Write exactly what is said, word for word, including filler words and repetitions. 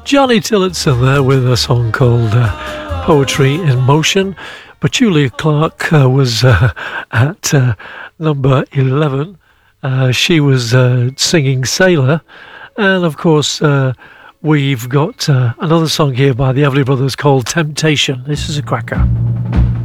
Johnny Tillotson there with a song called uh, Poetry in Motion. But Julia Clark uh, was uh, at uh, number eleven. Uh, she was uh, singing Sailor. And of course, uh, we've got uh, another song here by the Everly Brothers called Temptation. This is a cracker.